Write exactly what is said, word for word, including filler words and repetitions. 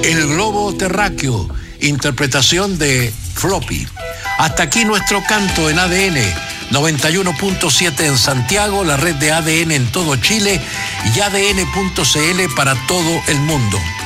El globo terráqueo, interpretación de Floppy. Hasta aquí nuestro canto en A D N, noventa y uno punto siete en Santiago, la red de A D N en todo Chile y A D N punto C L para todo el mundo.